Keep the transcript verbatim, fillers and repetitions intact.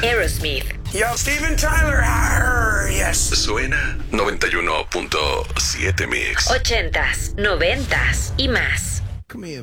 Aerosmith. Yo, Steven Tyler. Arr, yes. Suena noventa y uno punto siete Mix. Ochentas, noventas y más. Come here.